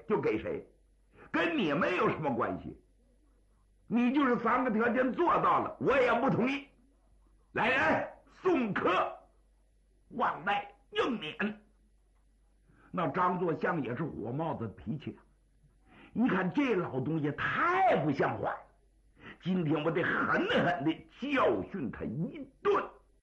就给谁，跟你们有什么关系？你就是3个条件做到了，我也不同意。来人，送客，往外硬撵。那张作相也是火冒子脾气啊！你看这老东西太不像话了，今天我得狠狠地教训他一顿。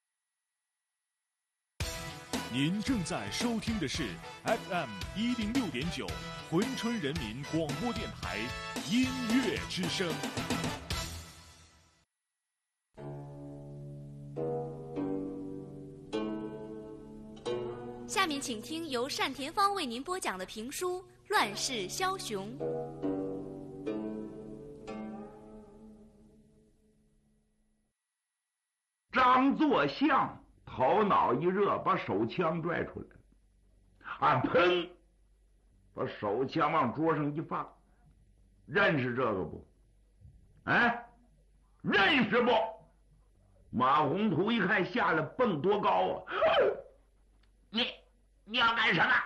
您正在收听的是 FM106.9珲春人民广播电台音乐之声。 下面请听由单田芳为您播讲的评书《乱世枭雄》。 张作相头脑一热，把手枪拽出来了，砰，把手枪往桌上一放。认识这个不？认识不？马宏图一看下来蹦多高啊！你要干什么？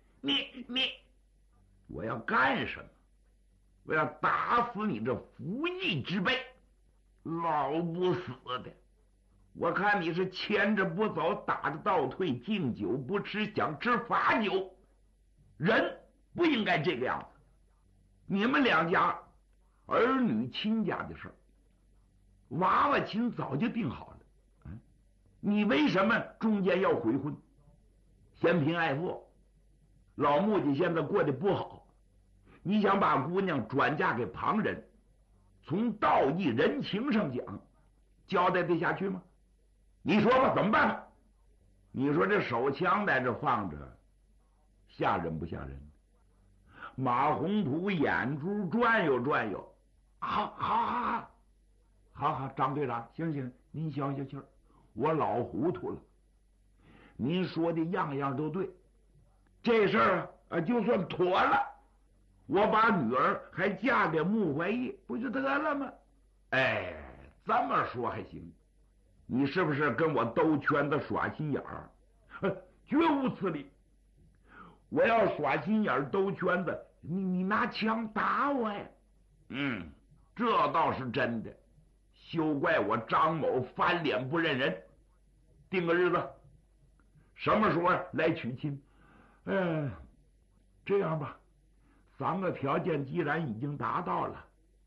我要干什么？我要打死你这服役之辈，老不死的！我看你是牵着不走，打着倒退，敬酒不吃，想吃罚酒。人不应该这个样子。你们2家儿女亲家的事儿，娃娃亲早就定好了，你为什么中间要悔婚？嫌贫爱富，老母亲现在过得不好，你想把姑娘转嫁给旁人，从道义人情上讲，交代得下去吗？你说吧，怎么办吧？你说这手枪在这放着，吓人不吓人？马宏图眼珠转悠转悠，好，张队长，行，您消消气儿，我老糊涂了。您说的样样都对，这事儿就算妥了，我把女儿还嫁给穆怀义，不就得了吗？这么说还行。你是不是跟我兜圈子耍心眼儿？绝无此理！我要耍心眼儿兜圈子，你拿枪打我呀？这倒是真的。休怪我张某翻脸不认人。定个日子，什么时候来娶亲？这样吧，3个条件既然已经达到了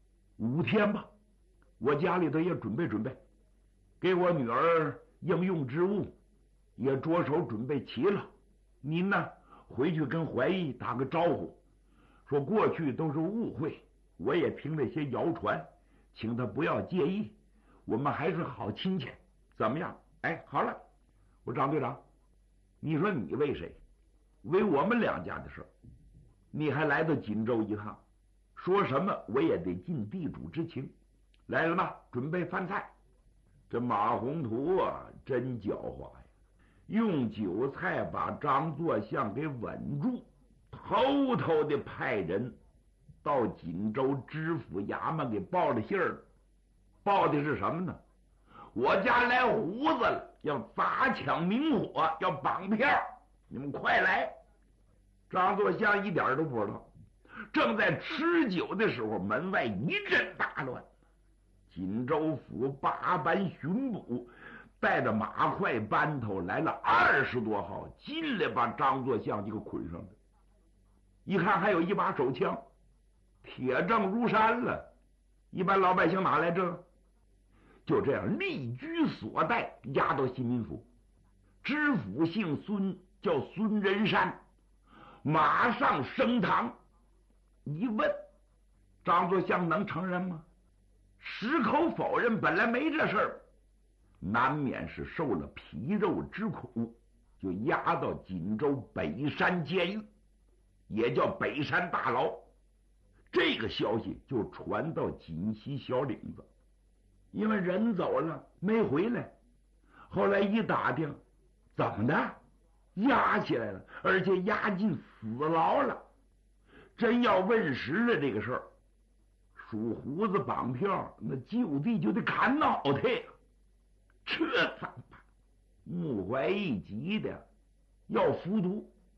，5天吧，我家里头也准备准备。给我女儿应用之物也着手准备齐了，您呢回去跟怀义打个招呼，说过去都是误会，我也听了些谣传，请他不要介意，我们还是好亲戚，怎么样？好了，我张队长，你说你为谁？为我们2家的事，你还来到锦州一趟，说什么我也得尽地主之情。来了吧，准备饭菜。这马宏图真狡猾呀，用酒菜把张作相给稳住，偷偷的派人到锦州知府衙门给报了信儿。报的是什么呢？我家来胡子了，要砸抢明火，要绑票，你们快来！张作相一点都不知道，正在吃酒的时候，门外一阵大乱。锦州府8班巡捕带着马快班头来了20多号，进来把张作相就给捆上了。一看还有一把手枪，铁证如山了，一般老百姓哪来这？就这样力居所带，押到新民府。知府姓孙，叫孙仁山，马上升堂。一问，张作相能承认吗？矢口否认，本来没这事儿，难免是受了皮肉之苦，就押到锦州北山监狱，也叫北山大牢。这个消息就传到锦西小岭子，因为人走了没回来，后来一打听，怎么的？押起来了，而且押进死牢了。真要问实了这个事儿，数胡子绑票，那就地就得砍脑袋。这怎么办？穆怀义急的要服毒，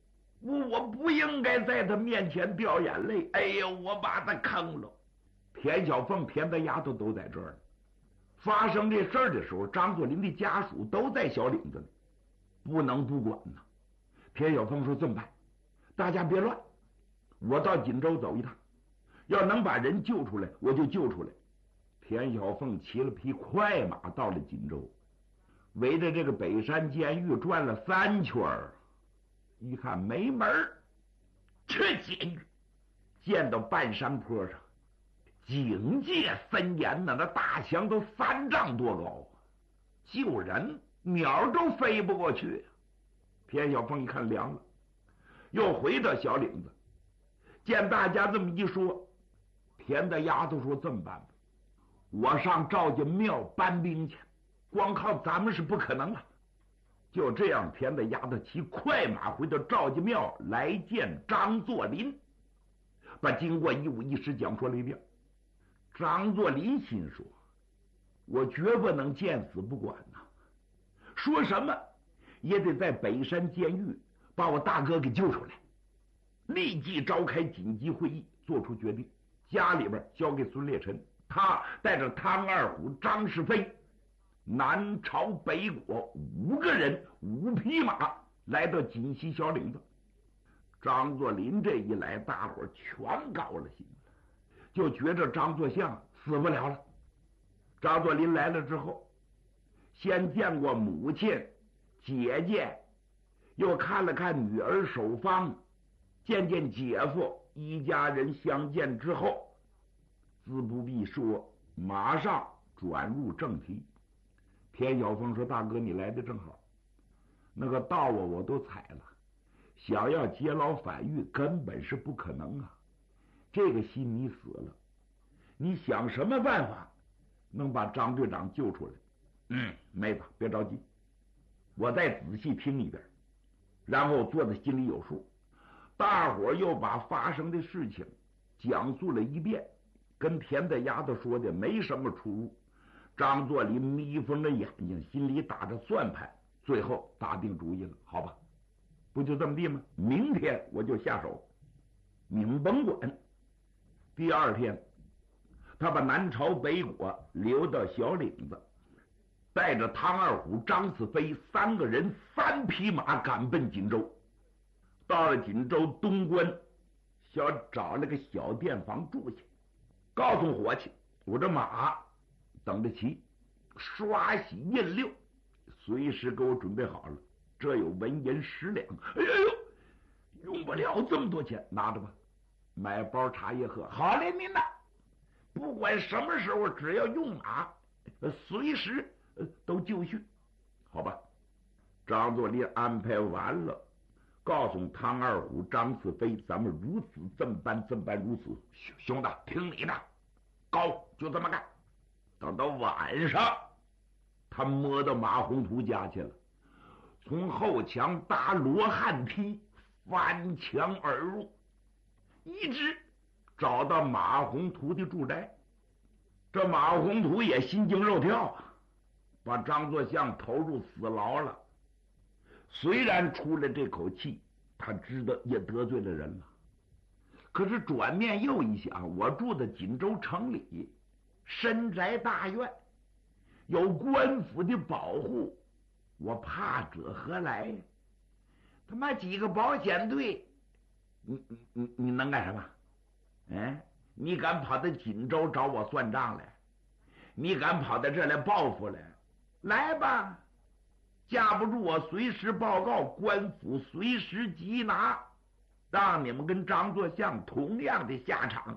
我不应该在他面前掉眼泪。哎呀，我把他坑了。田小凤、田大丫头都在这儿呢。发生这事儿的时候，张作霖的家属都在小岭子里，不能不管呐。田小凤说：“这么办？大家别乱，我到锦州走一趟，要能把人救出来，我就救出来。”田小凤骑了匹快马到了锦州，围着这个北山监狱转了3圈，一看没门儿。这监狱建到半山坡上，警戒森严呐，那大墙都3丈多高，救人鸟都飞不过去。田小凤一看凉了，又回到小岭子，见大家这么一说，田大丫头说：“这么办吧，我上赵家庙搬兵去，光靠咱们是不可能了。”就这样，田大丫头骑快马回到赵家庙来见张作霖，把经过一五一十讲说了一遍。张作霖心说：“我绝不能见死不管呐，说什么也得在北山监狱把我大哥给救出来。”立即召开紧急会议，做出决定，家里边交给孙烈臣，他带着汤二虎、张世飞南朝北裹5个人5匹马来到锦西小岭子。张作霖这一来，大伙全高了兴了，就觉着张作相死不了了。张作霖来了之后，先见过母亲、姐姐，又看了看女儿守芳，见见姐夫，一家人相见之后，自不必说，马上转入正题。田小凤说：“大哥，你来的正好，那个道我都踩了，想要劫牢反狱根本是不可能啊。这个心你死了，你想什么办法能把张队长救出来？”“妹子别着急，我再仔细听一遍，然后做的心里有数。”大伙又把发生的事情讲述了一遍，跟田大丫头说的没什么出入。张作霖眯缝着眼睛，心里打着算盘，最后打定主意了：“好吧，不就这么地吗？明天我就下手，你们甭管。”第2天，他把南朝北裹留到小岭子，带着汤二虎、张四飞3个人3匹马赶奔锦州。到了锦州东关，想找了个小店房住下，告诉伙计：“我这马等着骑，刷洗印溜，随时给我准备好了。这有文银10两。”“哎呦，用不了这么多钱，拿着吧，买包茶叶喝。”“好嘞，您呐，不管什么时候，只要用马，随时都就绪，好吧？”张作霖安排完了，告诉汤二虎、张四飞：“咱们如此这么办，如此。兄弟，听你的，高就这么干。”等到晚上，他摸到马宏图家去了，从后墙搭罗汉梯，翻墙而入，一直找到马宏图的住宅。这马宏图也心惊肉跳啊，把张作相投入死牢了。虽然出了这口气，他知道也得罪了人了，可是转面又一想，我住在锦州城里，深宅大院，有官府的保护，我怕者何来？他妈几个保险队，你能干什么？你敢跑到锦州找我算账来？你敢跑到这来报复来？来吧，架不住我随时报告，官府随时缉拿，让你们跟张作相同样的下场。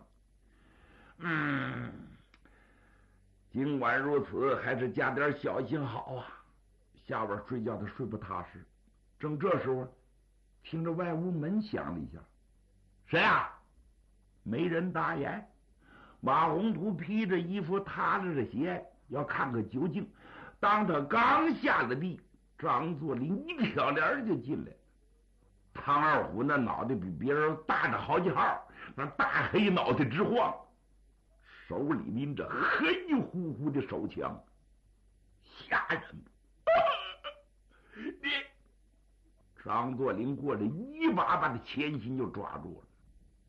尽管如此，还是加点小心好啊。下边睡觉他睡不踏实。正这时候，听着外屋门响了一下，谁啊？没人答言。马宏图披着衣服，踏着鞋，要看个究竟。当他刚下了地，张作霖一挑帘就进来了。汤二虎那脑袋比别人大着好几号，那大黑脑袋直晃，手里拎着黑乎乎的手枪，吓人不？你张作霖过来一把把他前心就抓住了。